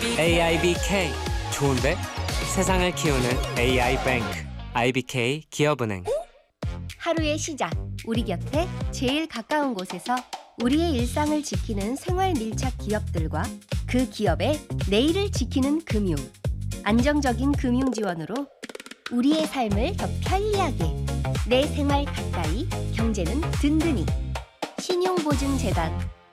AIBK 좋은데? 세상을 키우는 AI뱅크 IBK 기업은행. 하루의 시작, 우리 곁에 제일 가까운 곳에서 우리의 일상을 지키는 생활 밀착 기업들과 그 기업의 내일을 지키는 금융. 안정적인 금융 지원으로 우리의 삶을 더 편리하게, 내 생활 가까이, 경제는 든든히. 신용보증재단